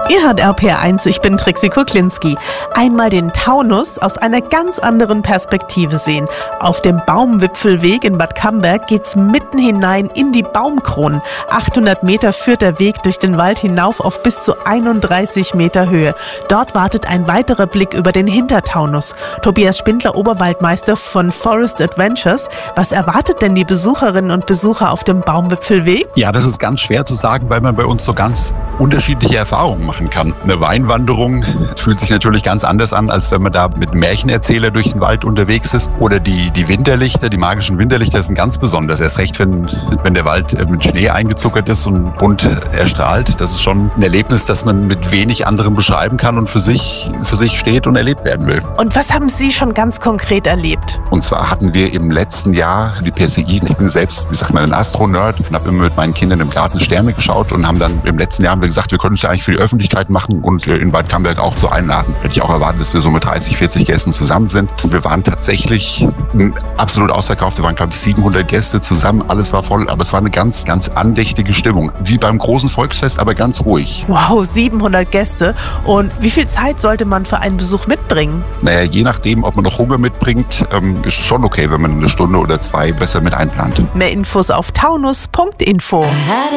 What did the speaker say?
Ihr hört RPR1, ich bin Trixie Kuklinski. Einmal den Taunus aus einer ganz anderen Perspektive sehen. Auf dem Baumwipfelweg in Bad Camberg geht's mitten hinein in die Baumkronen. 800 Meter führt der Weg durch den Wald hinauf auf bis zu 31 Meter Höhe. Dort wartet ein weiterer Blick über den Hintertaunus. Tobias Spindler, Oberwaldmeister von Forest Adventures. Was erwartet denn die Besucherinnen und Besucher auf dem Baumwipfelweg? Ja, das ist ganz schwer zu sagen, weil man bei uns so ganz unterschiedliche Erfahrungen machen kann. Eine Weinwanderung fühlt sich natürlich ganz anders an, als wenn man da mit einem Märchenerzähler durch den Wald unterwegs ist. Oder die Winterlichter, die magischen Winterlichter sind ganz besonders. Erst recht, wenn der Wald mit Schnee eingezuckert ist und bunt erstrahlt. Das ist schon ein Erlebnis, das man mit wenig anderem beschreiben kann und für sich steht und erlebt werden will. Und was haben Sie schon ganz konkret erlebt? Und zwar hatten wir im letzten Jahr die PSI. Ich bin selbst, ein Astronerd und habe immer mit meinen Kindern im Garten Sterne geschaut und haben dann im letzten Jahr gesagt, wir können es ja eigentlich für die Öffentlichkeit machen und in Bad Camberg auch zu einladen. Hätte ich auch erwartet, dass wir so mit 30, 40 Gästen zusammen sind. Und wir waren tatsächlich absolut ausverkauft. Wir waren, glaube ich, 700 Gäste zusammen. Alles war voll, aber es war eine ganz, ganz andächtige Stimmung. Wie beim großen Volksfest, aber ganz ruhig. Wow, 700 Gäste. Und wie viel Zeit sollte man für einen Besuch mitbringen? Naja, je nachdem, ob man noch Hunger mitbringt, ist schon okay, wenn man eine Stunde oder zwei besser mit einplant. Mehr Infos auf taunus.info.